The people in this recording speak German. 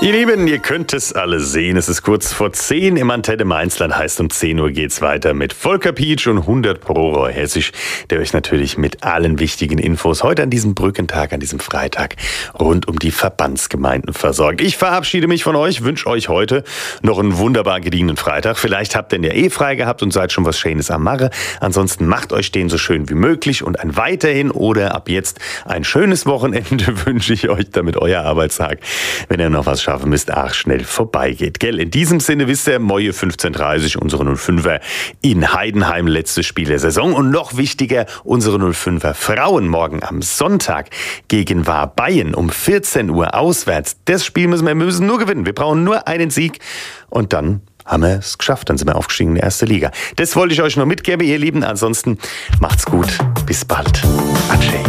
Ihr Lieben, ihr könnt es alle sehen. Es ist kurz vor 10 im Antenne Mainzland. Heißt, um 10 Uhr geht's weiter mit Volker Pietsch und 100 Pro Rohr Hessisch, der euch natürlich mit allen wichtigen Infos heute an diesem Brückentag, an diesem Freitag rund um die Verbandsgemeinden versorgt. Ich verabschiede mich von euch, wünsche euch heute noch einen wunderbar gediegenen Freitag. Vielleicht habt ihr ja frei gehabt und seid schon was Schönes am Mache. Ansonsten macht euch den so schön wie möglich und ein weiterhin oder ab jetzt ein schönes Wochenende wünsche ich euch, damit euer Arbeitstag, wenn ihr noch was schaffen müsst, schnell vorbeigeht. Gell? In diesem Sinne wisst ihr, Moje 15:30 unsere 05er in Heidenheim, letztes Spiel der Saison. Und noch wichtiger, unsere 05er Frauen morgen am Sonntag gegen Warbayern um 14 Uhr auswärts. Das Spiel müssen wir nur gewinnen. Wir brauchen nur einen Sieg und dann haben wir es geschafft. Dann sind wir aufgestiegen in die erste Liga. Das wollte ich euch noch mitgeben, ihr Lieben. Ansonsten macht's gut. Bis bald. Ade.